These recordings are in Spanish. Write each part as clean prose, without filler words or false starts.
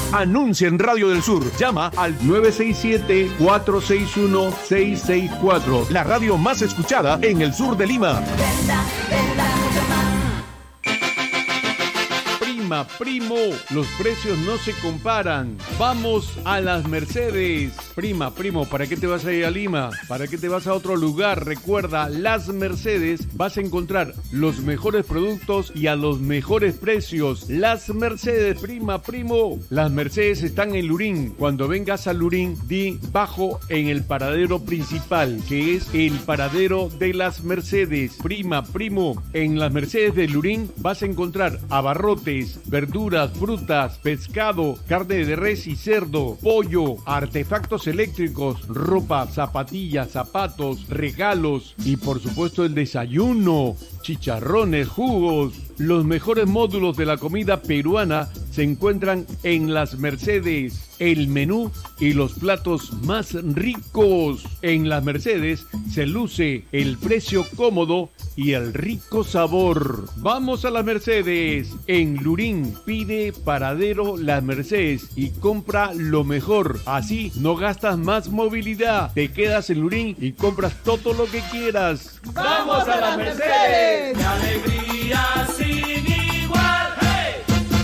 Anuncia en Radio del Sur. Llama al 967-461-664. La radio más escuchada en el sur de Lima. Primo, los precios no se comparan. Vamos a las Mercedes. Primo, ¿para qué te vas a ir a Lima? ¿Para qué te vas a otro lugar? Recuerda, las Mercedes vas a encontrar los mejores productos y a los mejores precios. Las Mercedes, primo. Las Mercedes están en Lurín. Cuando vengas a Lurín, di bajo en el paradero principal, que es el paradero de las Mercedes. Primo, en las Mercedes de Lurín vas a encontrar abarrotes, verduras, frutas, pescado, carne de res y cerdo, pollo, artefactos eléctricos, ropa, zapatillas, zapatos, regalos y por supuesto el desayuno, chicharrones, jugos. Los mejores módulos de la comida peruana se encuentran en las Mercedes. El menú y los platos más ricos. En las Mercedes se luce el precio cómodo y el rico sabor. Vamos a las Mercedes. En Lurín, pide paradero Las Mercedes y compra lo mejor. Así no gastas más movilidad. Te quedas en Lurín y compras todo lo que quieras. ¡Vamos a las Mercedes! ¡Qué alegría sin igual! ¡Hey!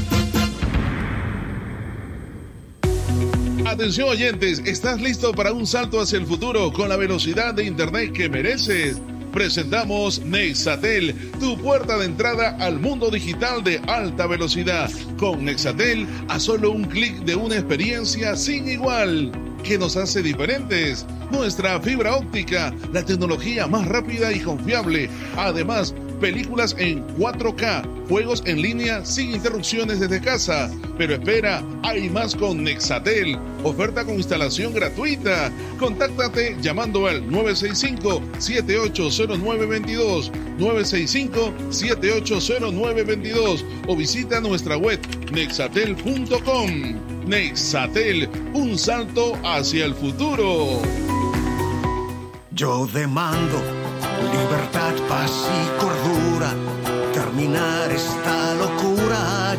Atención oyentes, ¿estás listo para un salto hacia el futuro con la velocidad de internet que mereces? Presentamos Nexatel, tu puerta de entrada al mundo digital de alta velocidad. Con Nexatel, a solo un clic de una experiencia sin igual. ¿Qué nos hace diferentes? Nuestra fibra óptica, la tecnología más rápida y confiable. Además, películas en 4K, juegos en línea sin interrupciones desde casa. Pero espera, hay más con Nexatel. Oferta con instalación gratuita. Contáctate llamando al 965-780922, 965-780922 o visita nuestra web nexatel.com. Nexatel, un salto hacia el futuro. Yo demando libertad, paz y cordura, terminar esta locura.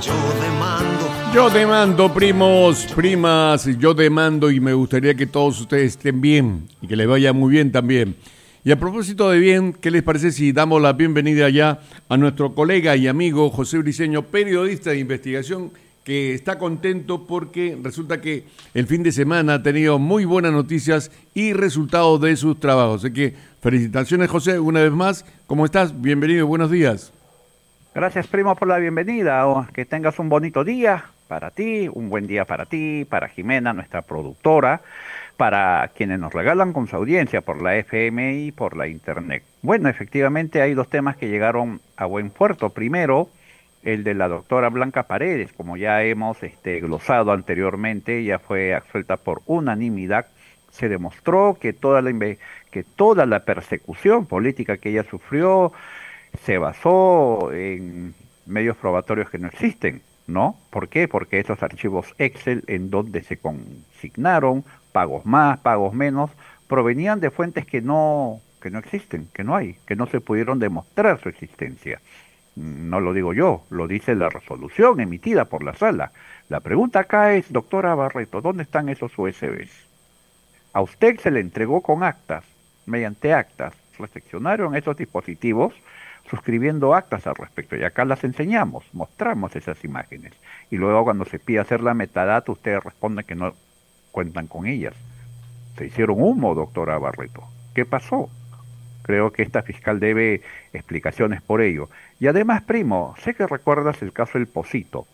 Yo demando, primos, primas, yo demando y me gustaría que todos ustedes estén bien y que les vaya muy bien también. Y a propósito de bien, ¿qué les parece si damos la bienvenida ya a nuestro colega y amigo José Briceño, periodista de investigación, que está contento porque resulta que el fin de semana ha tenido muy buenas noticias y resultados de sus trabajos? Así que felicitaciones, José, una vez más. ¿Cómo estás? Bienvenido, buenos días. Gracias, primo, por la bienvenida. Que tengas un bonito día para ti, un buen día para ti, para Jimena, nuestra productora, para quienes nos regalan con su audiencia por la FM y por la Internet. Bueno, efectivamente hay dos temas que llegaron a buen puerto. Primero, el de la doctora Blanca Paredes, como ya hemos glosado anteriormente, ya fue absuelta por unanimidad. Se demostró que toda la persecución política que ella sufrió se basó en medios probatorios que no existen, ¿no? ¿Por qué? Porque esos archivos Excel en donde se consignaron pagos más, pagos menos, provenían de fuentes que no existen, que no hay, que no se pudieron demostrar su existencia. No lo digo yo, lo dice la resolución emitida por la sala. La pregunta acá es, doctora Barreto, ¿dónde están esos USBs? A usted se le entregó con actas, mediante actas, recepcionaron esos dispositivos suscribiendo actas al respecto, y acá las enseñamos, mostramos esas imágenes, y luego cuando se pide hacer la metadata, usted responde que no cuentan con ellas. Se hicieron humo, doctora Barreto. ¿Qué pasó? Creo que esta fiscal debe explicaciones por ello. Y además, primo, sé que recuerdas el caso del Pocito,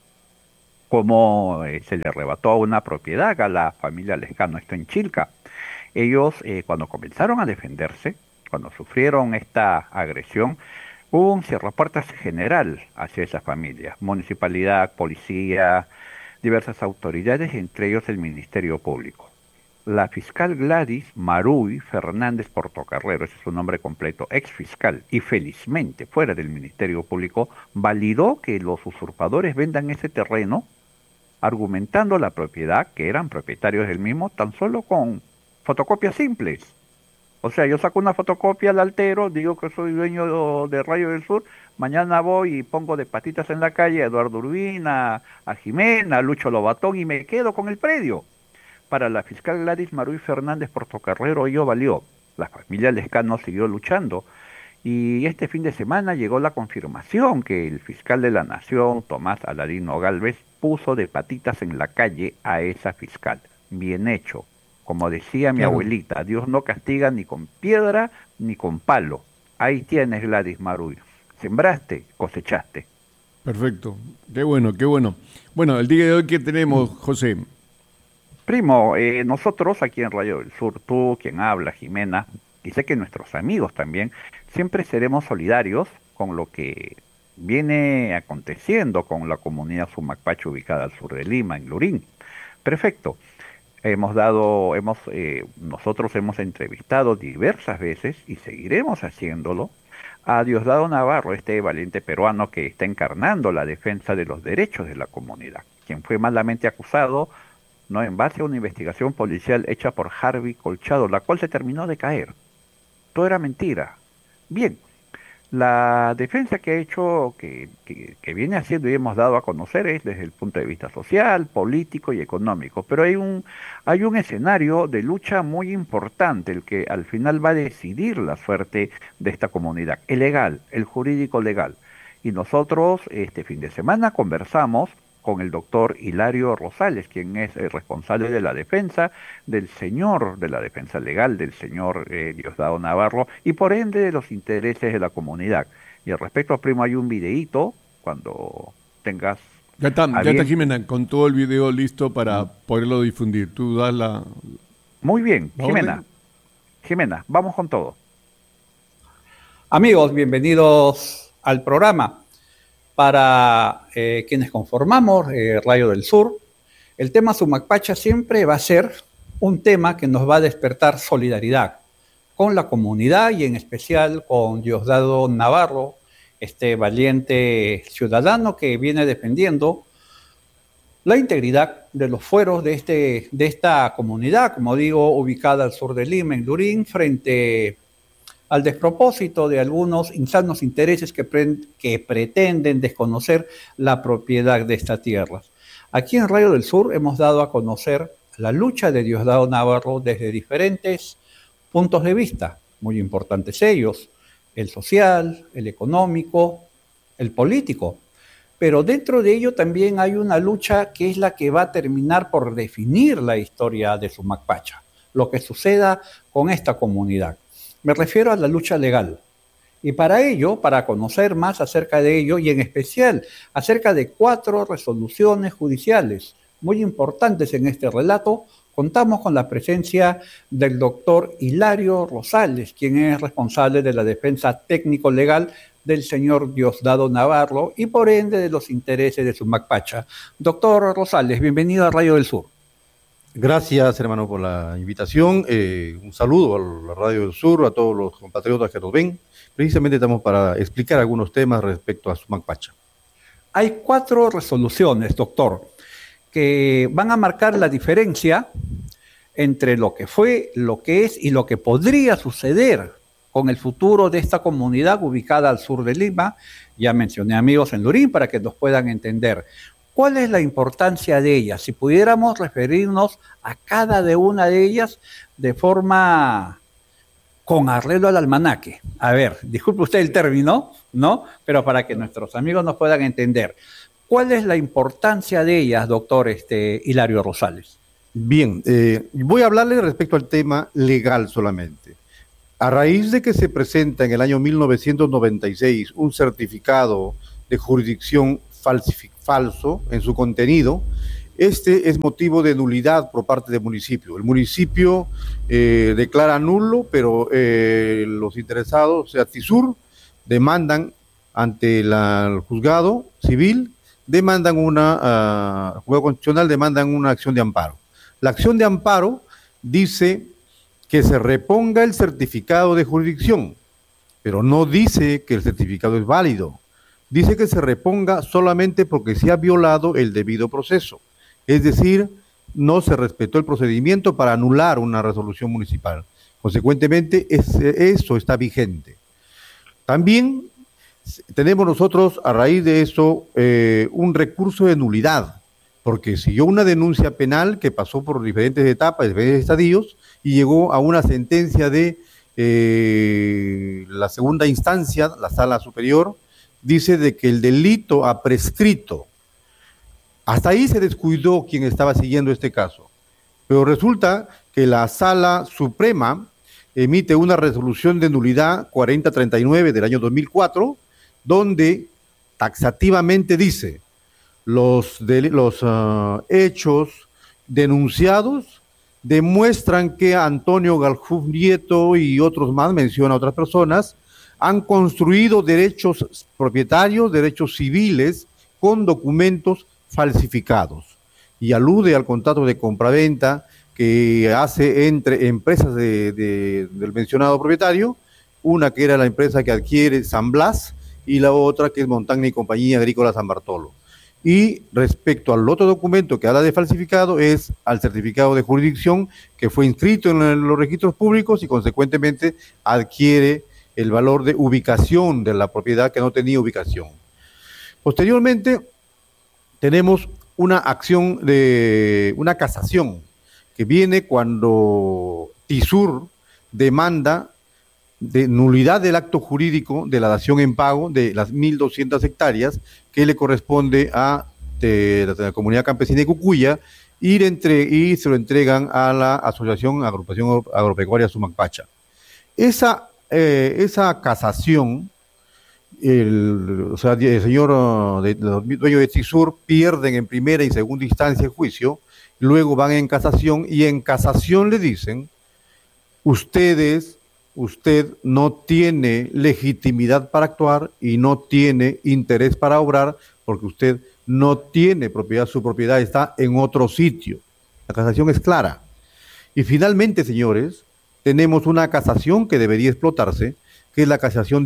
cómo se le arrebató una propiedad a la familia Lescano, esto en Chilca. Ellos, cuando comenzaron a defenderse, cuando sufrieron esta agresión, hubo un cierrapuertas general hacia esa familia, municipalidad, policía, diversas autoridades, entre ellos el Ministerio Público. La fiscal Gladys Maruy Fernández Portocarrero, ese es su nombre completo, ex fiscal, y felizmente fuera del Ministerio Público, validó que los usurpadores vendan ese terreno, argumentando la propiedad, que eran propietarios del mismo, tan solo con fotocopias simples. O sea, yo saco una fotocopia al altero, digo que soy dueño de Rayo del Sur, mañana voy y pongo de patitas en la calle a Eduardo Urbina, a Jimena, a Lucho Lobatón y me quedo con el predio. Para la fiscal Gladys Maruy Fernández Portocarrero ello valió. La familia Lescano siguió luchando y este fin de semana llegó la confirmación que el fiscal de la Nación, Tomás Aladino Gálvez, puso de patitas en la calle a esa fiscal. Bien hecho. Como decía mi abuelita, Dios no castiga ni con piedra ni con palo. Ahí tienes, Gladys Maruy. Sembraste, cosechaste. Perfecto. Qué bueno, qué bueno. Bueno, el día de hoy, ¿qué tenemos, José? Primo, nosotros aquí en Rayo del Sur, tú, quien habla, Jimena, y sé que nuestros amigos también, siempre seremos solidarios con lo que viene aconteciendo con la comunidad Sumacpacho ubicada al sur de Lima, en Lurín. Perfecto. Nosotros hemos entrevistado diversas veces y seguiremos haciéndolo a Diosdado Navarro, este valiente peruano que está encarnando la defensa de los derechos de la comunidad, quien fue malamente acusado, no en base a una investigación policial hecha por Harvey Colchado, la cual se terminó de caer. Todo era mentira. Bien, la defensa que ha hecho, que viene haciendo y hemos dado a conocer es desde el punto de vista social, político y económico, pero hay un escenario de lucha muy importante, el que al final va a decidir la suerte de esta comunidad, el legal, el jurídico legal. Y nosotros este fin de semana conversamos con el doctor Hilario Rosales, quien es el responsable de la defensa de la defensa legal del señor Diosdado Navarro y por ende de los intereses de la comunidad. Y al respecto, primo, hay un videíto cuando tengas... Ya está Jimena, con todo el video listo para poderlo difundir. Tú das la... Muy bien, Jimena, vamos con todo. Amigos, bienvenidos al programa. Para quienes conformamos Rayo del Sur, el tema Sumacpacha siempre va a ser un tema que nos va a despertar solidaridad con la comunidad y en especial con Diosdado Navarro, este valiente ciudadano que viene defendiendo la integridad de los fueros de esta comunidad, como digo, ubicada al sur de Lima, en Lurín, frente al despropósito de algunos insanos intereses que pretenden desconocer la propiedad de esta tierra. Aquí en Rayo del Sur hemos dado a conocer la lucha de Diosdado Navarro desde diferentes puntos de vista, muy importantes ellos, el social, el económico, el político. Pero dentro de ello también hay una lucha que es la que va a terminar por definir la historia de Sumacpacha, lo que suceda con esta comunidad. Me refiero a la lucha legal. Y para ello, para conocer más acerca de ello, y en especial acerca de 4 resoluciones judiciales muy importantes en este relato, contamos con la presencia del doctor Hilario Rosales, quien es responsable de la defensa técnico-legal del señor Diosdado Navarro y por ende de los intereses de Sumacpacha. Doctor Rosales, bienvenido a Rayo del Sur. Gracias, hermano, por la invitación. Un saludo a la Radio del Sur, a todos los compatriotas que nos ven. Precisamente estamos para explicar algunos temas respecto a Sumacpacha. Hay 4 resoluciones, doctor, que van a marcar la diferencia entre lo que fue, lo que es y lo que podría suceder con el futuro de esta comunidad ubicada al sur de Lima. Ya mencioné amigos en Lurín para que nos puedan entender. ¿Cuál es la importancia de ellas? Si pudiéramos referirnos a cada de una de ellas de forma con arreglo al almanaque. A ver, disculpe usted el término, ¿no? Pero para que nuestros amigos nos puedan entender. ¿Cuál es la importancia de ellas, doctor Hilario Rosales? Bien, voy a hablarle respecto al tema legal solamente. A raíz de que se presenta en el año 1996 un certificado de jurisdicción falso en su contenido, este es motivo de nulidad por parte del municipio. El municipio declara nulo, pero los interesados, o sea, TISUR, demandan ante el juzgado civil, demandan juzgado constitucional, demandan una acción de amparo. La acción de amparo dice que se reponga el certificado de jurisdicción, pero no dice que el certificado es válido. Dice que se reponga solamente porque se ha violado el debido proceso. Es decir, no se respetó el procedimiento para anular una resolución municipal. Consecuentemente, eso está vigente. También tenemos nosotros, a raíz de eso, un recurso de nulidad, porque siguió una denuncia penal que pasó por diferentes etapas, diferentes estadios, y llegó a una sentencia de la segunda instancia, la sala superior, dice de que el delito ha prescrito. Hasta ahí se descuidó quien estaba siguiendo este caso. Pero resulta que la Sala Suprema emite una resolución de nulidad 4039 del año 2004, donde taxativamente dice los hechos denunciados demuestran que Antonio Galjuf Nieto y otros más, menciona a otras personas, han construido derechos propietarios, derechos civiles, con documentos falsificados. Y alude al contrato de compraventa que hace entre empresas del mencionado propietario, una que era la empresa que adquiere San Blas y la otra que es Montagne y Compañía Agrícola San Bartolo. Y respecto al otro documento que habla de falsificado es al certificado de jurisdicción que fue inscrito en los registros públicos y consecuentemente adquiere el valor de ubicación de la propiedad que no tenía ubicación. Posteriormente tenemos una acción de una casación que viene cuando TISUR demanda de nulidad del acto jurídico de la dación en pago de las 1.200 hectáreas que le corresponde a la comunidad campesina de Cucuya y se lo entregan a la Asociación Agrupación Agropecuaria Sumacpacha. Esa casación, el señor dueño de TISUR pierden en primera y segunda instancia el juicio, luego van en casación y en casación le dicen, usted no tiene legitimidad para actuar y no tiene interés para obrar porque usted no tiene propiedad, su propiedad está en otro sitio. La casación es clara. Y finalmente, señores, tenemos una casación que debería explotarse, que es la casación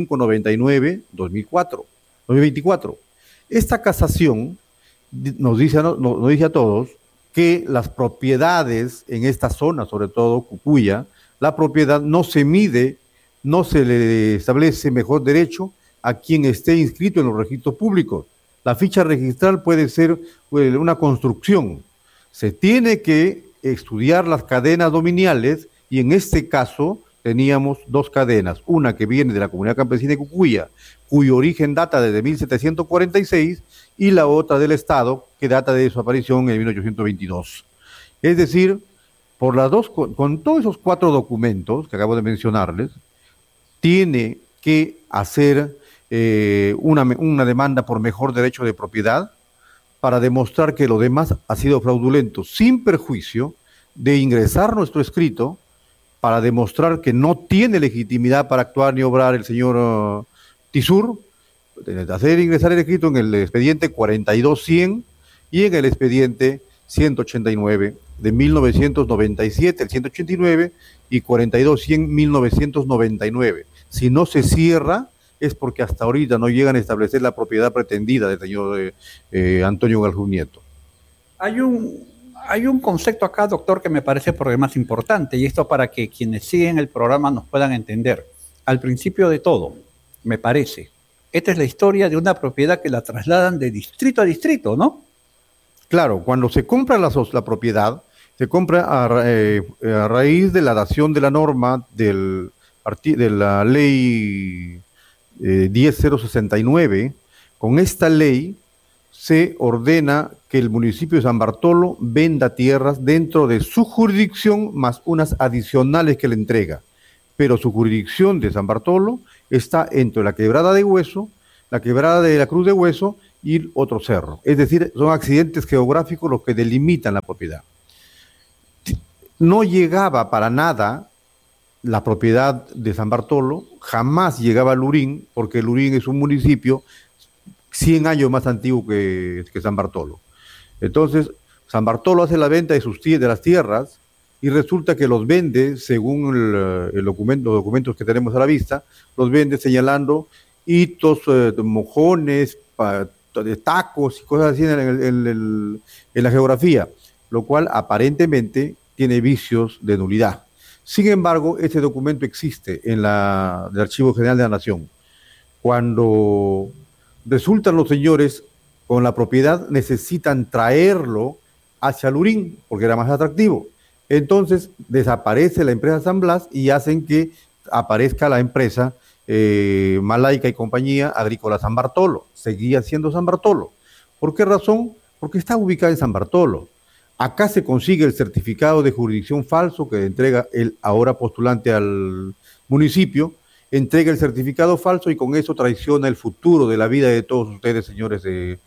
10599-2024. Esta casación nos dice a todos que las propiedades en esta zona, sobre todo Cucuya, la propiedad no se mide, no se le establece mejor derecho a quien esté inscrito en los registros públicos. La ficha registral puede ser una construcción. Se tiene que estudiar las cadenas dominiales y en este caso teníamos dos cadenas, una que viene de la comunidad campesina de Cucuya, cuyo origen data desde 1746, y la otra del Estado, que data de su aparición en 1822. Es decir, por las dos, con todos esos 4 documentos que acabo de mencionarles, tiene que hacer una demanda por mejor derecho de propiedad para demostrar que lo demás ha sido fraudulento, sin perjuicio de ingresar nuestro escrito para demostrar que no tiene legitimidad para actuar ni obrar el señor TISUR, hacer ingresar el escrito en el expediente 42100 y en el expediente 189 de 1997, el 189 y 42100 1999. Si no se cierra es porque hasta ahorita no llegan a establecer la propiedad pretendida del señor Antonio Galjuf Nieto. Hay un concepto acá, doctor, que me parece por demás importante, y esto para que quienes siguen el programa nos puedan entender. Al principio de todo, me parece, esta es la historia de una propiedad que la trasladan de distrito a distrito, ¿no? Claro, cuando se compra la propiedad, se compra a raíz de la dación de la norma de la ley 10069. Con esta ley se ordena que el municipio de San Bartolo venda tierras dentro de su jurisdicción más unas adicionales que le entrega. Pero su jurisdicción de San Bartolo está entre la Quebrada de Hueso, la Quebrada de la Cruz de Hueso y otro cerro. Es decir, son accidentes geográficos los que delimitan la propiedad. No llegaba para nada la propiedad de San Bartolo, jamás llegaba a Lurín, porque Lurín es un municipio 100 años más antiguo que San Bartolo. Entonces, San Bartolo hace la venta de las tierras y resulta que los vende, según los documentos que tenemos a la vista, los vende señalando hitos, mojones, tacos y cosas así en la geografía, lo cual aparentemente tiene vicios de nulidad. Sin embargo, ese documento existe en el Archivo General de la Nación. Cuando resultan los señores con la propiedad, necesitan traerlo hacia Lurín, porque era más atractivo. Entonces, desaparece la empresa San Blas y hacen que aparezca la empresa Malaica y Compañía Agrícola San Bartolo. Seguía siendo San Bartolo. ¿Por qué razón? Porque está ubicada en San Bartolo. Acá se consigue el certificado de jurisdicción falso que entrega el ahora postulante al municipio, entrega el certificado falso y con eso traiciona el futuro de la vida de todos ustedes, señores de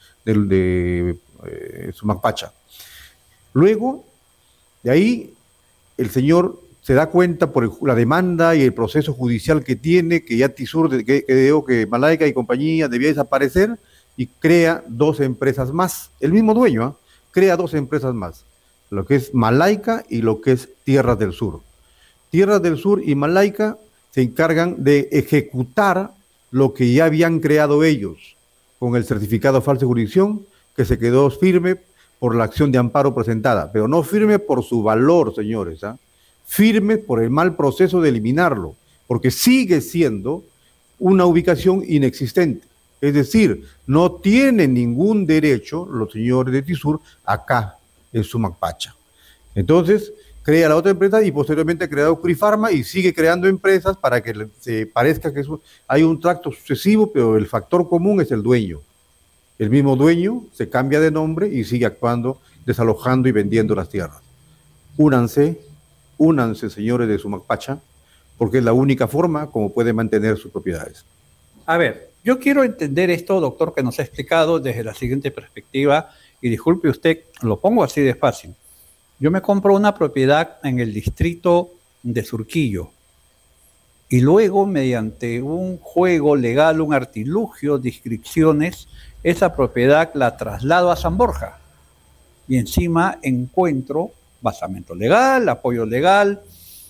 Sumacpacha. Luego, de ahí, el señor se da cuenta por la demanda y el proceso judicial que tiene, que ya Tisur, que Malaica y Compañía debía desaparecer, y crea 2 empresas más. El mismo dueño, crea 2 empresas más, lo que es Malaica y lo que es Tierras del Sur. Tierras del Sur y Malaica se encargan de ejecutar lo que ya habían creado ellos, con el certificado falso de jurisdicción, que se quedó firme por la acción de amparo presentada, pero no firme por su valor, señores, firme por el mal proceso de eliminarlo, porque sigue siendo una ubicación inexistente. Es decir, no tienen ningún derecho los señores de Tisur acá en Sumacpacha. Entonces, crea la otra empresa y posteriormente ha creado Crifarma y sigue creando empresas para que se parezca que hay un tracto sucesivo, pero el factor común es el dueño. El mismo dueño se cambia de nombre y sigue actuando, desalojando y vendiendo las tierras. Únanse, señores de Sumacpacha, porque es la única forma como puede mantener sus propiedades. A ver, yo quiero entender esto, doctor, que nos ha explicado desde la siguiente perspectiva, y disculpe usted, lo pongo así de fácil. Yo me compro una propiedad en el distrito de Surquillo y luego, mediante un juego legal, un artilugio de inscripciones, esa propiedad la traslado a San Borja y encima encuentro basamento legal, apoyo legal,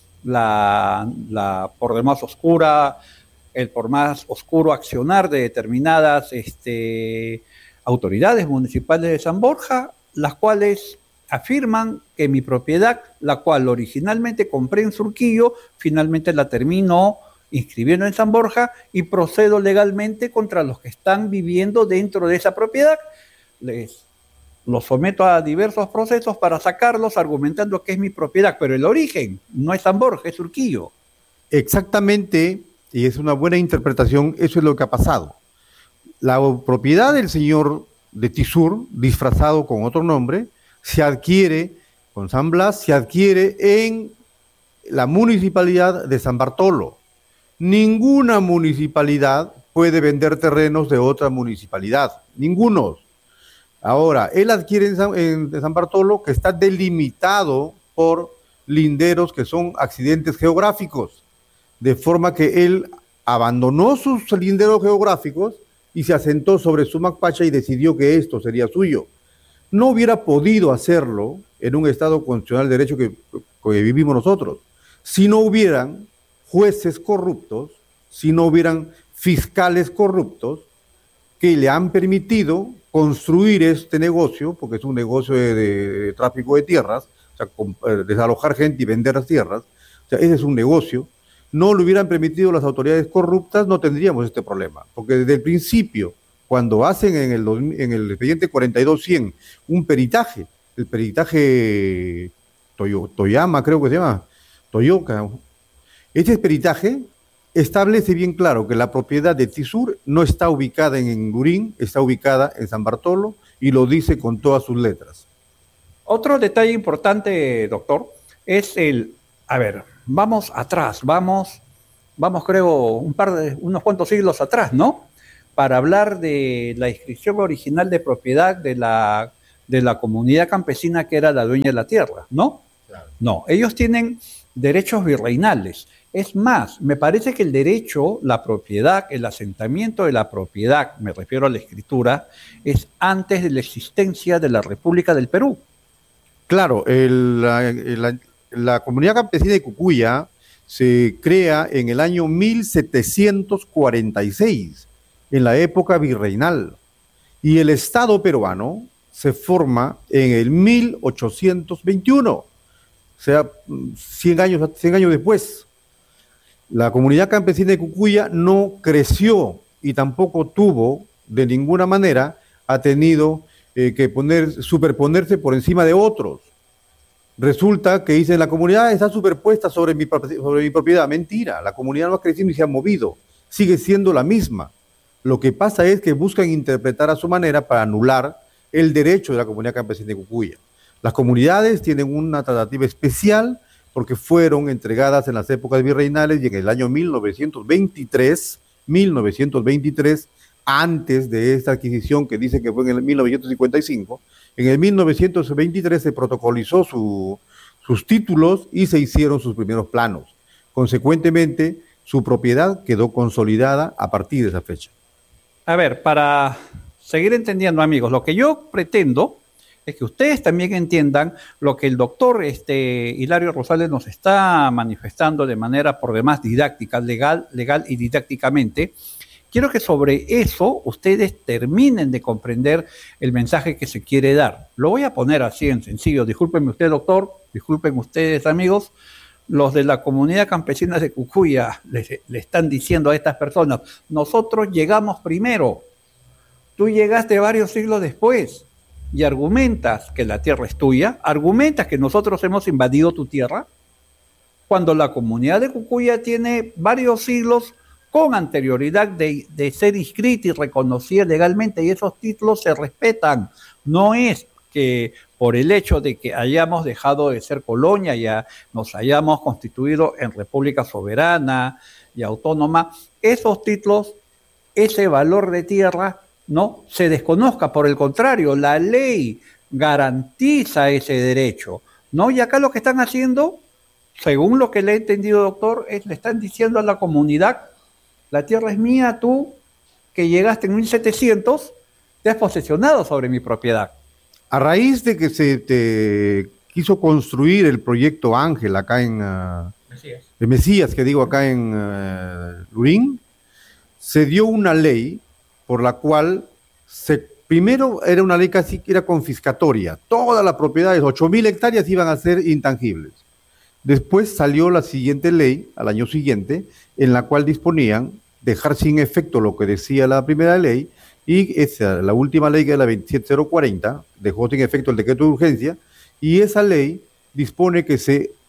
la por demás oscura, el por más oscuro accionar de determinadas autoridades municipales de San Borja, las cuales afirman que mi propiedad, la cual originalmente compré en Surquillo, finalmente la termino inscribiendo en San Borja y procedo legalmente contra los que están viviendo dentro de esa propiedad. Los someto a diversos procesos para sacarlos argumentando que es mi propiedad, pero el origen no es San Borja, es Surquillo. Exactamente, y es una buena interpretación, eso es lo que ha pasado. La propiedad del señor de Tisur, disfrazado con otro nombre, se adquiere con San Blas, se adquiere en la municipalidad de San Bartolo. Ninguna municipalidad puede vender terrenos de otra municipalidad, ninguno. Ahora, él adquiere en San Bartolo, que está delimitado por linderos que son accidentes geográficos, de forma que él abandonó sus linderos geográficos y se asentó sobre Sumacpacha y decidió que esto sería suyo. No hubiera podido hacerlo en un Estado constitucional de derecho que vivimos nosotros, si no hubieran jueces corruptos, si no hubieran fiscales corruptos que le han permitido construir este negocio, porque es un negocio de tráfico de tierras, o sea, desalojar gente y vender las tierras, o sea, ese es un negocio. No lo hubieran permitido las autoridades corruptas, no tendríamos este problema, porque desde el principio, cuando hacen en el expediente 42-100 un peritaje, el peritaje Toyama, creo que se llama, Toyoka, ese peritaje establece bien claro que la propiedad de Tisur no está ubicada en Lurín, está ubicada en San Bartolo y lo dice con todas sus letras. Otro detalle importante, doctor, es vamos atrás, vamos creo unos cuantos siglos atrás, ¿no? Para hablar de la inscripción original de propiedad de la comunidad campesina que era la dueña de la tierra, ¿no? Claro. No, ellos tienen derechos virreinales. Es más, me parece que el derecho, la propiedad, el asentamiento de la propiedad, me refiero a la escritura, es antes de la existencia de la República del Perú. Claro, la comunidad campesina de Cucuya se crea en el año 1746, en la época virreinal, y el Estado peruano se forma en el 1821. sea 100 años después. La comunidad campesina de Cucuya no creció y tampoco tuvo, de ninguna manera, ha tenido que superponerse por encima de otros. Resulta que dicen, la comunidad está superpuesta sobre mi propiedad. Mentira, la comunidad no ha crecido ni se ha movido, sigue siendo la misma. Lo que pasa es que buscan interpretar a su manera para anular el derecho de la comunidad campesina de Cucuya. Las comunidades tienen una tratativa especial porque fueron entregadas en las épocas virreinales y en el año 1923, antes de esta adquisición que dice que fue en el 1955, en el 1923 se protocolizó sus títulos y se hicieron sus primeros planos. Consecuentemente, su propiedad quedó consolidada a partir de esa fecha. A ver, para seguir entendiendo, amigos, lo que yo pretendo es que ustedes también entiendan lo que el doctor Hilario Rosales nos está manifestando de manera por demás didáctica, legal y didácticamente. Quiero que sobre eso ustedes terminen de comprender el mensaje que se quiere dar. Lo voy a poner así en sencillo. Discúlpenme usted, doctor, disculpen ustedes, amigos. Los de la comunidad campesina de Cucuya le están diciendo a estas personas, nosotros llegamos primero, tú llegaste varios siglos después y argumentas que la tierra es tuya, argumentas que nosotros hemos invadido tu tierra, cuando la comunidad de Cucuya tiene varios siglos con anterioridad de ser inscrita y reconocida legalmente, y esos títulos se respetan. No es que por el hecho de que hayamos dejado de ser colonia, ya nos hayamos constituido en república soberana y autónoma, esos títulos, ese valor de tierra, no se desconozca. Por el contrario, la ley garantiza ese derecho, ¿no? Y acá lo que están haciendo, según lo que le he entendido, doctor, es le están diciendo a la comunidad, la tierra es mía, tú que llegaste en 1700, te has posesionado sobre mi propiedad. A raíz de que se quiso construir el proyecto Ángel acá en Mesías, acá en Lurín, se dio una ley por la cual primero era una ley casi que era confiscatoria. Todas las propiedades, 8.000 hectáreas, iban a ser intangibles. Después salió la siguiente ley, al año siguiente, en la cual disponían dejar sin efecto lo que decía la primera ley, y la última ley, que es la 27040, dejó sin efecto el decreto de urgencia, y esa ley dispone que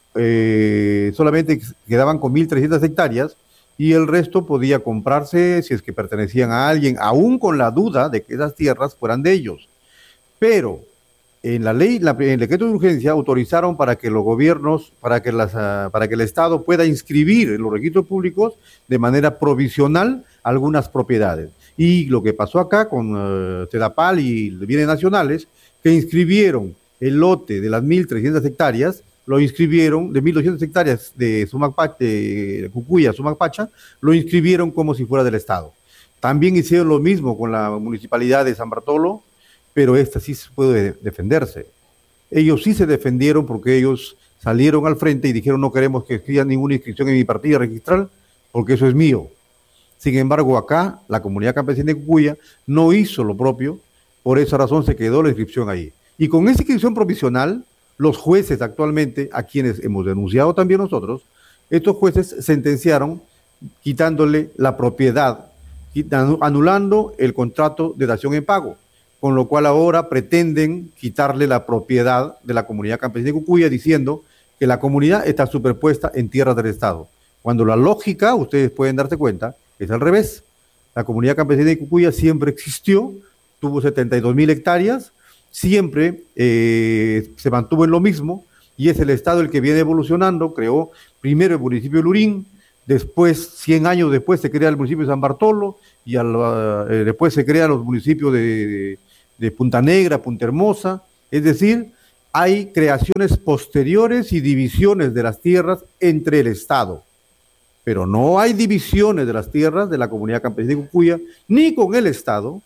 solamente quedaban con 1.300 hectáreas, y el resto podía comprarse si es que pertenecían a alguien, aún con la duda de que esas tierras fueran de ellos. Pero en la ley, en el decreto de urgencia, autorizaron para que los gobiernos, para que el Estado pueda inscribir en los registros públicos de manera provisional algunas propiedades. Y lo que pasó acá con Sedapal y bienes nacionales, que inscribieron el lote de las 1.300 hectáreas, lo inscribieron, de 1.200 hectáreas de Cucuya, Sumacpacha, lo inscribieron como si fuera del Estado. También hicieron lo mismo con la municipalidad de San Bartolo, pero esta sí puede defenderse. Ellos sí se defendieron porque ellos salieron al frente y dijeron, no queremos que haya ninguna inscripción en mi partida registral porque eso es mío. Sin embargo, acá la comunidad campesina de Cucuya no hizo lo propio, por esa razón se quedó la inscripción ahí. Y con esa inscripción provisional, los jueces actualmente, a quienes hemos denunciado también nosotros, estos jueces sentenciaron quitándole la propiedad, anulando el contrato de dación en pago, con lo cual ahora pretenden quitarle la propiedad de la comunidad campesina de Cucuya, diciendo que la comunidad está superpuesta en tierras del Estado. Cuando la lógica, ustedes pueden darse cuenta, es al revés. La comunidad campesina de Cucuya siempre existió, tuvo 72.000 hectáreas, siempre se mantuvo en lo mismo, y es el Estado el que viene evolucionando. Creó primero el municipio de Lurín, después, 100 años después, se crea el municipio de San Bartolo, y después se crean los municipios de Punta Negra, Punta Hermosa. Es decir, hay creaciones posteriores y divisiones de las tierras entre el Estado, pero no hay divisiones de las tierras de la comunidad campesina de Cucuya, ni con el Estado,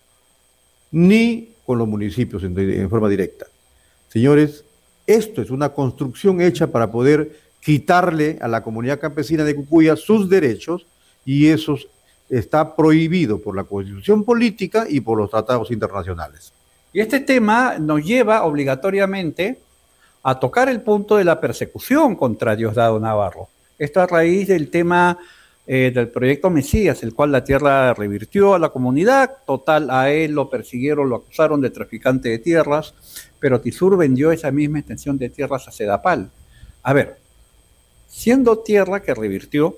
ni con los municipios en forma directa. Señores, esto es una construcción hecha para poder quitarle a la comunidad campesina de Cucuya sus derechos, y eso está prohibido por la Constitución política y por los tratados internacionales. Y este tema nos lleva obligatoriamente, a tocar el punto de la persecución contra Diosdado Navarro. Esto a raíz del tema del proyecto Mesías, el cual la tierra revirtió a la comunidad. Total, a él lo persiguieron, lo acusaron de traficante de tierras, pero Tizur vendió esa misma extensión de tierras a Sedapal. A ver, siendo tierra que revirtió,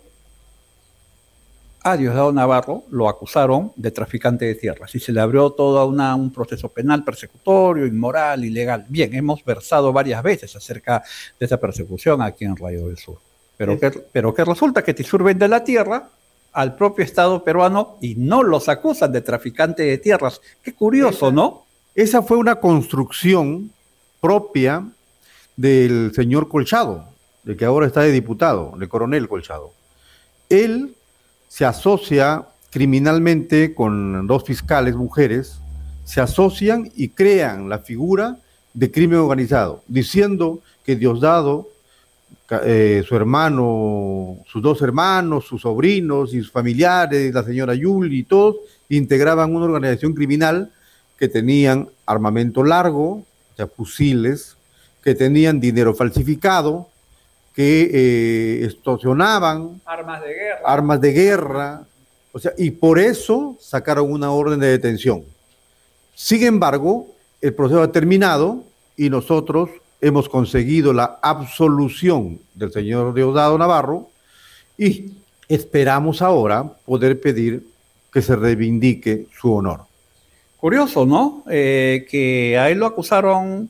a Diosdado Navarro lo acusaron de traficante de tierras y se le abrió todo un proceso penal persecutorio, inmoral, ilegal. Bien, hemos versado varias veces acerca de esa persecución aquí en Rayo del Sur. Pero que resulta que Tizur vende la tierra al propio Estado peruano y no los acusan de traficante de tierras. Qué curioso, ¿no? Esa fue una construcción propia del señor Colchado, de que ahora está de diputado, de coronel Colchado. Él se asocia criminalmente con dos fiscales mujeres, se asocian y crean la figura de crimen organizado, diciendo que Diosdado, su hermano, sus dos hermanos, sus sobrinos y sus familiares, la señora Yuli y todos, integraban una organización criminal que tenían armamento largo, o sea, fusiles, que tenían dinero falsificado, que extorsionaban armas de guerra, o sea, y por eso sacaron una orden de detención. Sin embargo, el proceso ha terminado y nosotros hemos conseguido la absolución del señor Diosdado Navarro y esperamos ahora poder pedir que se reivindique su honor. Curioso, ¿no? Que a él lo acusaron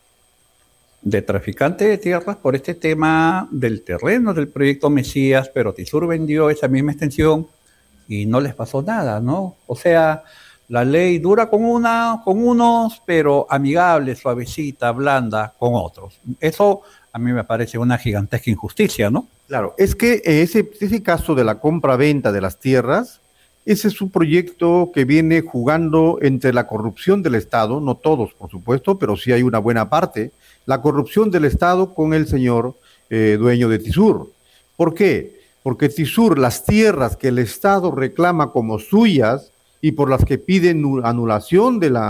de traficante de tierras por este tema del terreno del proyecto Mesías, pero Tizur vendió esa misma extensión y no les pasó nada, ¿no? O sea, la ley dura con unos, pero amigable, suavecita, blanda con otros. Eso a mí me parece una gigantesca injusticia, ¿no? Claro, es que ese caso de la compra-venta de las tierras, ese es un proyecto que viene jugando entre la corrupción del Estado, no todos, por supuesto, pero sí hay una buena parte, la corrupción del Estado con el señor dueño de Tizur. ¿Por qué? Porque Tizur, las tierras que el Estado reclama como suyas y por las que piden anulación del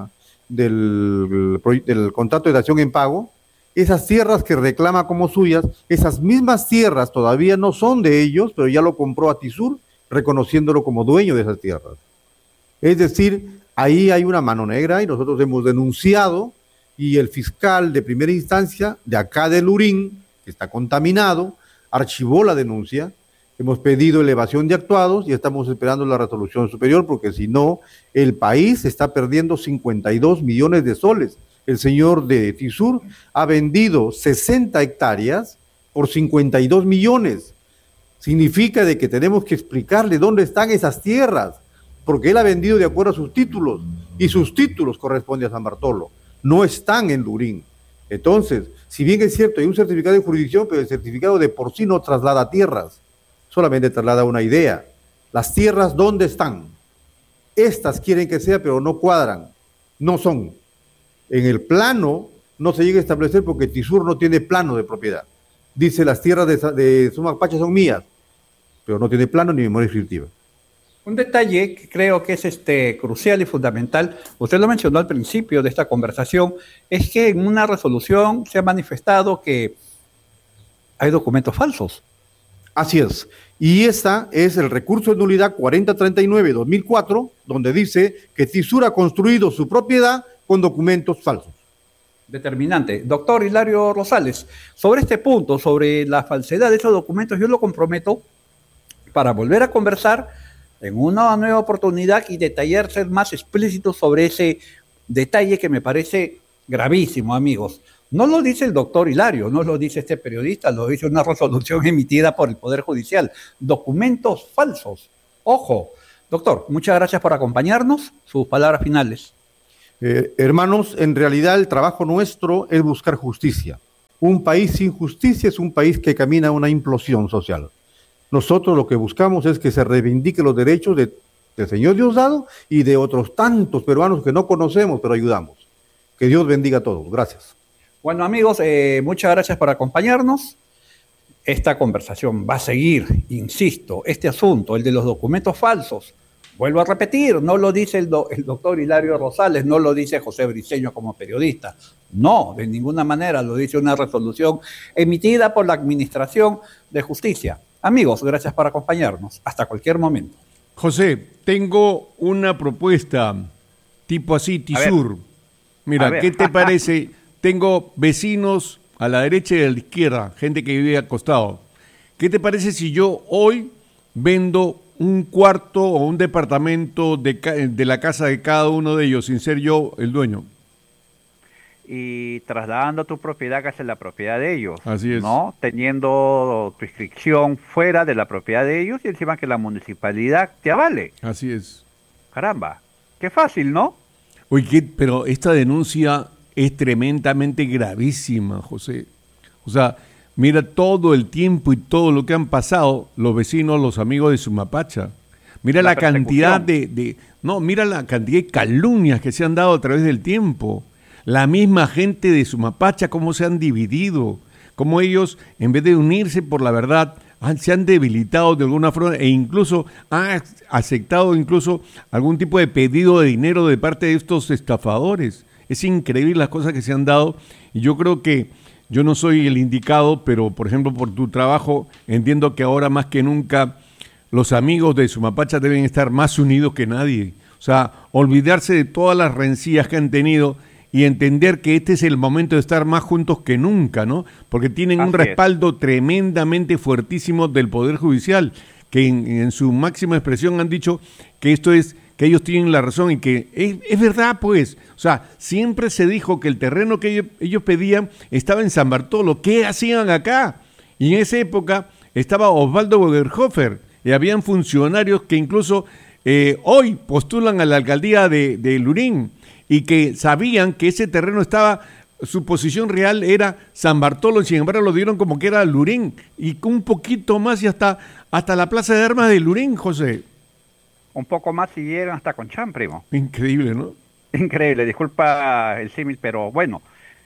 contrato de dación en pago, esas tierras que reclama como suyas, esas mismas tierras todavía no son de ellos, pero ya lo compró a Tizur, reconociéndolo como dueño de esas tierras. Es decir, ahí hay una mano negra y nosotros hemos denunciado y el fiscal de primera instancia de acá de Lurín, que está contaminado, archivó la denuncia. Hemos pedido elevación de actuados y estamos esperando la resolución superior porque si no, el país está perdiendo 52 millones de soles. El señor de Tizur ha vendido 60 hectáreas por 52 millones. Significa de que tenemos que explicarle dónde están esas tierras, porque él ha vendido de acuerdo a sus títulos y sus títulos corresponden a San Bartolo. No están en Lurín. Entonces, si bien es cierto, hay un certificado de jurisdicción, pero el certificado de por sí no traslada tierras, solamente traslada una idea. Las tierras, ¿dónde están? Estas quieren que sea, pero no cuadran, no son. En el plano no se llega a establecer porque Tizur no tiene plano de propiedad. Dice, las tierras de Sumacpacha son mías, pero no tiene plano ni memoria descriptiva. Un detalle que creo que es crucial y fundamental, usted lo mencionó al principio de esta conversación, es que en una resolución se ha manifestado que hay documentos falsos. Así es. Y esa es el recurso de nulidad 4039-2004, donde dice que Tizur ha construido su propiedad con documentos falsos. Determinante. Doctor Hilario Rosales, sobre este punto, sobre la falsedad de esos documentos, yo lo comprometo para volver a conversar en una nueva oportunidad y detallar, ser más explícito sobre ese detalle que me parece gravísimo, amigos. No lo dice el doctor Hilario, no lo dice este periodista, lo dice una resolución emitida por el Poder Judicial. Documentos falsos. Ojo. Doctor, muchas gracias por acompañarnos. Sus palabras finales. Hermanos, en realidad el trabajo nuestro es buscar justicia. Un país sin justicia es un país que camina a una implosión social. Nosotros lo que buscamos es que se reivindiquen los derechos del señor Diosdado y de otros tantos peruanos que no conocemos, pero ayudamos. Que Dios bendiga a todos. Gracias. Bueno, amigos, muchas gracias por acompañarnos. Esta conversación va a seguir, insisto, este asunto, el de los documentos falsos. Vuelvo a repetir, no lo dice el doctor Hilario Rosales, no lo dice José Briceño como periodista, No, de ninguna manera, lo dice una resolución emitida por la Administración de Justicia. Amigos, gracias por acompañarnos. Hasta cualquier momento. José, tengo una propuesta tipo así, Tisur. Mira, ¿qué te parece? Tengo vecinos a la derecha y a la izquierda, gente que vive acostado. ¿Qué te parece si yo hoy vendo un cuarto o un departamento de la casa de cada uno de ellos, sin ser yo el dueño? Y trasladando tu propiedad hacia la propiedad de ellos. Así es. ¿No? Teniendo tu inscripción fuera de la propiedad de ellos y encima que la municipalidad te avale. Así es. Caramba, qué fácil, ¿no? Oye, pero esta denuncia es tremendamente gravísima, José. O sea, mira todo el tiempo y todo lo que han pasado los vecinos, los amigos de Sumapacha. Mira la cantidad mira la cantidad de calumnias que se han dado a través del tiempo. La misma gente de Sumapacha, cómo se han dividido, cómo ellos, en vez de unirse por la verdad, se han debilitado de alguna forma e incluso han aceptado incluso algún tipo de pedido de dinero de parte de estos estafadores. Es increíble las cosas que se han dado y yo creo que yo no soy el indicado, pero por ejemplo por tu trabajo entiendo que ahora más que nunca los amigos de Sumapacha deben estar más unidos que nadie. O sea, olvidarse de todas las rencillas que han tenido y entender que este es el momento de estar más juntos que nunca, ¿no? Porque tienen un respaldo tremendamente fuertísimo del Poder Judicial, que en su máxima expresión han dicho que esto es, que ellos tienen la razón y que es verdad, pues. O sea, siempre se dijo que el terreno que ellos pedían estaba en San Bartolo. ¿Qué hacían acá? Y en esa época estaba Osvaldo Bogerhofer y habían funcionarios que incluso hoy postulan a la alcaldía de Lurín, y que sabían que ese terreno estaba, su posición real era San Bartolo, y sin embargo lo dieron como que era Lurín, y un poquito más y hasta la Plaza de Armas de Lurín, José. Un poco más y llegan hasta Conchán, primo. Increíble, ¿no? Increíble, disculpa el símil, pero bueno,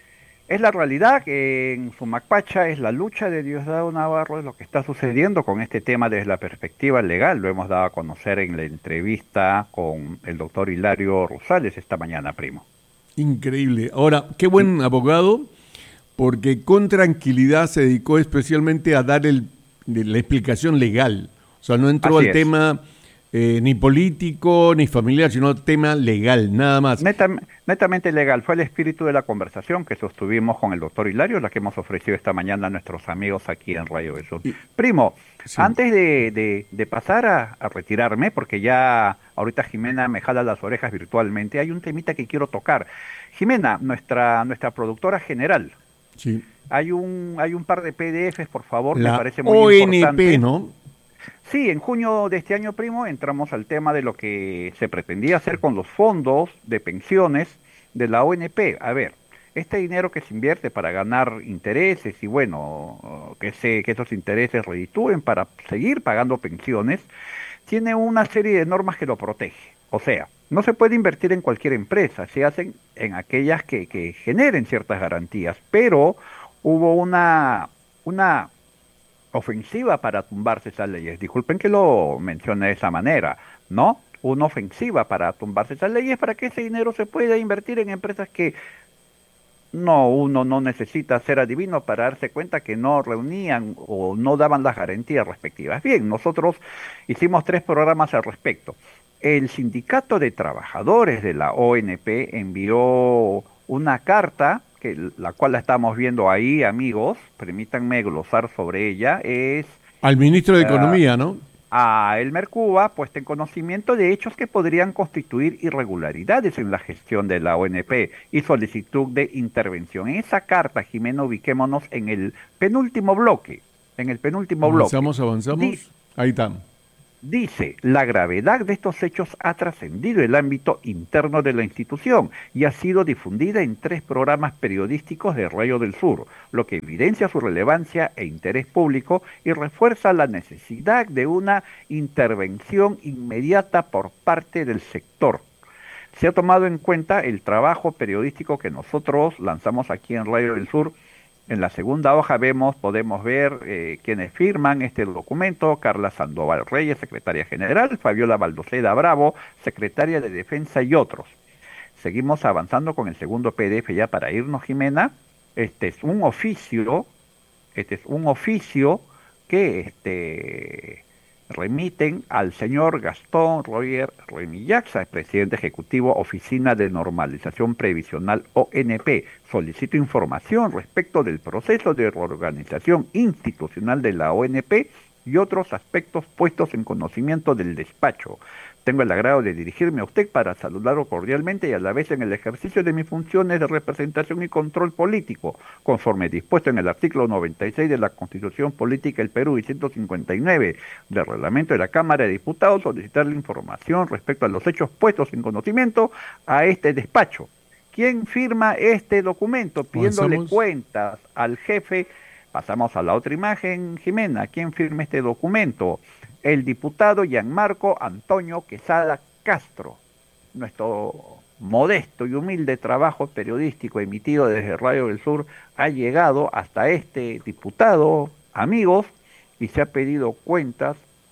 es la realidad que en Sumacpacha es la lucha de Diosdado Navarro, es lo que está sucediendo con este tema desde la perspectiva legal. Lo hemos dado a conocer en la entrevista con el doctor Hilario Rosales esta mañana, primo. Increíble. Ahora, qué buen abogado, porque con tranquilidad se dedicó especialmente a dar la explicación legal. O sea, no entró al tema ni político ni familiar, sino tema legal, nada más. Netamente legal. Fue el espíritu de la conversación que sostuvimos con el doctor Hilario, la que hemos ofrecido esta mañana a nuestros amigos aquí en Radio del Sur. Primo, sí. Antes de pasar a retirarme, porque ya ahorita Jimena me jala las orejas virtualmente, hay un temita que quiero tocar. Jimena, nuestra productora general. Sí. Hay un par de PDFs, por favor, me parece muy importante. ONP, ¿no? Sí, en junio de este año, primo, entramos al tema de lo que se pretendía hacer con los fondos de pensiones de la ONP. A ver, este dinero que se invierte para ganar intereses y bueno, que esos intereses reditúen para seguir pagando pensiones, tiene una serie de normas que lo protege. O sea, no se puede invertir en cualquier empresa, se hacen en aquellas que generen ciertas garantías, pero hubo una ofensiva para tumbarse esas leyes. Disculpen que lo mencione de esa manera, ¿no? Una ofensiva para tumbarse esas leyes para que ese dinero se pueda invertir en empresas que uno no necesita ser adivino para darse cuenta que no reunían o no daban las garantías respectivas. Bien, nosotros hicimos 3 programas al respecto. El Sindicato de Trabajadores de la ONP envió una carta, la cual la estamos viendo ahí, amigos, permítanme glosar sobre ella, es... Al ministro de Economía, ¿no? A Elmer Cuba, puesta en conocimiento de hechos que podrían constituir irregularidades en la gestión de la ONP y solicitud de intervención. En esa carta, Jimena, ubiquémonos en el penúltimo bloque. Avanzamos. Ahí está. Dice, la gravedad de estos hechos ha trascendido el ámbito interno de la institución y ha sido difundida en 3 programas periodísticos de Radio del Sur, lo que evidencia su relevancia e interés público y refuerza la necesidad de una intervención inmediata por parte del sector. Se ha tomado en cuenta el trabajo periodístico que nosotros lanzamos aquí en Radio del Sur. En la segunda hoja podemos ver quienes firman este documento: Carla Sandoval Reyes, secretaria general; Fabiola Baldoceda Bravo, secretaria de Defensa, y otros. seguimos avanzando con el segundo PDF ya para irnos, Jimena. Este es un oficio que remiten al señor Gastón Roger Remillaxa, presidente ejecutivo, Oficina de Normalización Previsional ONP. Solicito información respecto del proceso de reorganización institucional de la ONP y otros aspectos puestos en conocimiento del despacho. Tengo el agrado de dirigirme a usted para saludarlo cordialmente y a la vez en el ejercicio de mis funciones de representación y control político, conforme dispuesto en el artículo 96 de la Constitución Política del Perú y 159 del Reglamento de la Cámara de Diputados, solicitarle información respecto a los hechos puestos en conocimiento a este despacho. ¿Quién firma este documento? Pidiéndole cuentas al jefe. Pasamos a la otra imagen, Jimena. ¿Quién firma este documento? El diputado Gianmarco Antonio Quesada Castro. Nuestro modesto y humilde trabajo periodístico emitido desde Radio del Sur ha llegado hasta este diputado, amigos, y se ha pedido cuentas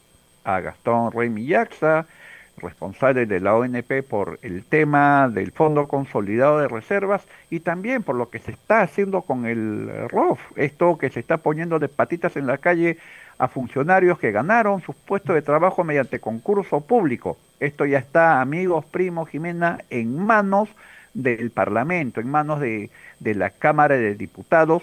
a Gastón Remillaxa, responsable de la ONP, por el tema del Fondo Consolidado de Reservas y también por lo que se está haciendo con el ROF, esto que se está poniendo de patitas en la calle a funcionarios que ganaron sus puestos de trabajo mediante concurso público. Esto ya está, amigos, primos, Jimena, en manos del Parlamento, en manos de la Cámara de Diputados.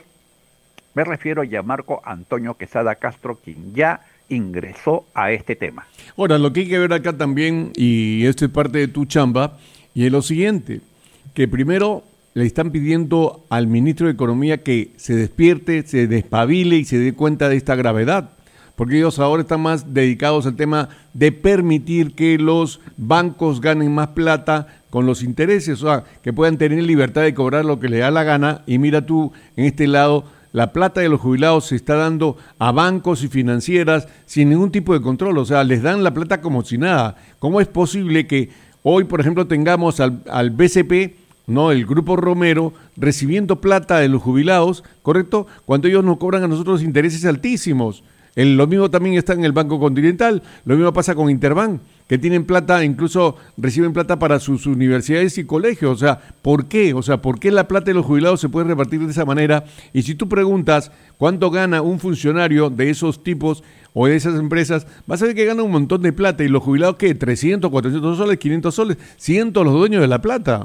Me refiero a Gianmarco Antonio Quesada Castro, quien ya ingresó a este tema. Ahora, lo que hay que ver acá también, y esto es parte de tu chamba, y es lo siguiente, que primero le están pidiendo al ministro de Economía que se despierte, se despabile y se dé cuenta de esta gravedad, porque ellos ahora están más dedicados al tema de permitir que los bancos ganen más plata con los intereses, o sea, que puedan tener libertad de cobrar lo que les da la gana, y mira tú, en este lado, la plata de los jubilados se está dando a bancos y financieras sin ningún tipo de control, o sea, les dan la plata como si nada. ¿Cómo es posible que hoy, por ejemplo, tengamos al BCP, ¿no?, el Grupo Romero, recibiendo plata de los jubilados, ¿correcto?, cuando ellos nos cobran a nosotros intereses altísimos? Lo mismo también está en el Banco Continental, lo mismo pasa con Interbank, que tienen plata, incluso reciben plata para sus universidades y colegios. O sea, ¿por qué? O sea, ¿por qué la plata de los jubilados se puede repartir de esa manera? Y si tú preguntas cuánto gana un funcionario de esos tipos o de esas empresas, vas a ver que gana un montón de plata. ¿Y los jubilados qué? 300, 400 soles, 500 soles, 100 los dueños de la plata.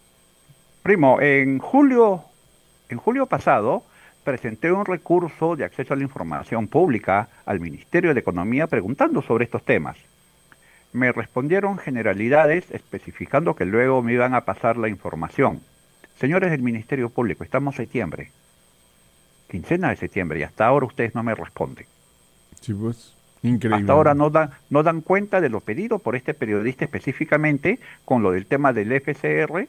Primo, en julio pasado presenté un recurso de acceso a la información pública al Ministerio de Economía preguntando sobre estos temas. Me respondieron generalidades especificando que luego me iban a pasar la información. Señores del Ministerio Público, estamos en septiembre, quincena de septiembre, y hasta ahora ustedes no me responden. Sí, pues, increíble. Hasta ahora no dan cuenta de lo pedido por este periodista específicamente con lo del tema del FCR,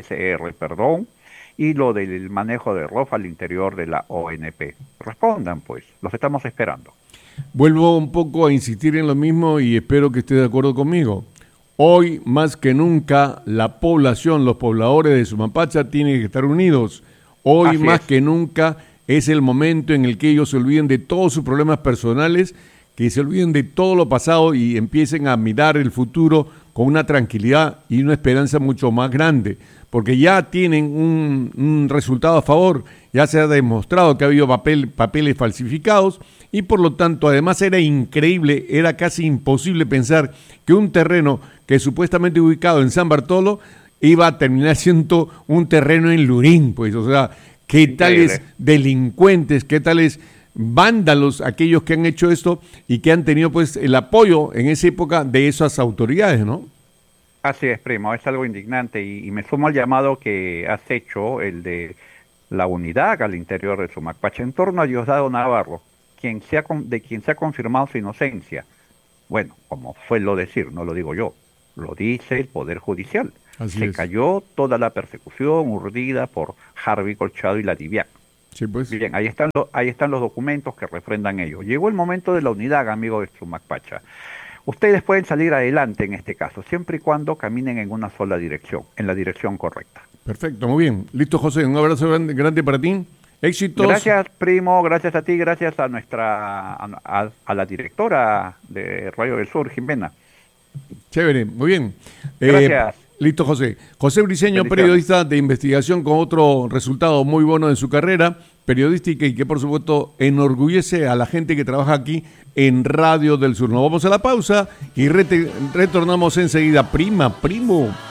y lo del manejo de ROF al interior de la ONP. Respondan, pues, los estamos esperando. Vuelvo un poco a insistir en lo mismo y espero que esté de acuerdo conmigo. Hoy, más que nunca, la población, los pobladores de Sumapacha tienen que estar unidos. Hoy, Así más es. que nunca, es el momento en el que ellos se olviden de todos sus problemas personales, que se olviden de todo lo pasado y empiecen a mirar el futuro con una tranquilidad y una esperanza mucho más grande, porque ya tienen un resultado a favor, ya se ha demostrado que ha habido papeles falsificados y por lo tanto además era increíble, era casi imposible pensar que un terreno que supuestamente ubicado en San Bartolo iba a terminar siendo un terreno en Lurín, pues, o sea, qué tales delincuentes, qué tales vándalos aquellos que han hecho esto y que han tenido pues el apoyo en esa época de esas autoridades, ¿no? Así es, primo, es algo indignante y me sumo al llamado que has hecho, el de la unidad al interior de Sumacpacha en torno a Diosdado Navarro, de quien se ha confirmado su inocencia. Bueno, como suelo decir, no lo digo yo, lo dice el Poder Judicial. Se cayó toda la persecución urdida por Harvey Colchado y la Diviac. Sí, pues. Bien, ahí están los documentos que refrendan ello. Llegó el momento de la unidad, amigos de Sumacpacha. Ustedes pueden salir adelante en este caso, siempre y cuando caminen en una sola dirección, en la dirección correcta. Perfecto, muy bien. Listo, José, un abrazo grande para ti. Éxitos. Gracias, primo, gracias a ti, gracias a a la directora de Radio del Sur, Jimena. Chévere, muy bien. Gracias. Listo, José. José Briceño, Bendiciones. periodista de investigación con otro resultado muy bueno en su carrera periodística y que por supuesto enorgullece a la gente que trabaja aquí en Radio del Sur. Nos vamos a la pausa y retornamos enseguida. Prima, primo.